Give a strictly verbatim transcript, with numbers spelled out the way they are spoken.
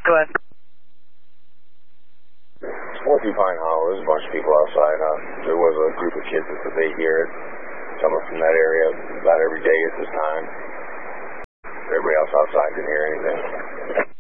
Go ahead. Four Pine Hollow, there's a bunch of people outside. Uh, there was a group of kids at the daycare coming from that area about every day at this time. Everybody else outside didn't hear anything.